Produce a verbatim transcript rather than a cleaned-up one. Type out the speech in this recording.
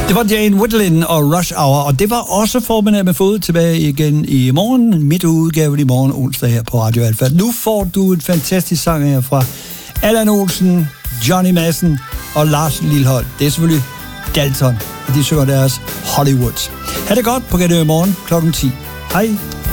Det var Jane Wiedlin og Rush Hour, og det var også formiddag med fod tilbage igen i morgen, midt udgaven i morgen onsdag her på Radio Alfa. Nu får du en fantastisk sang her fra Allan Olsen, Johnny Madsen og Lars Lilholt. Det er selvfølgelig Dalton, og de synger deres Hollywood. Ha' det godt på gennem i morgen klokken ti. Hej.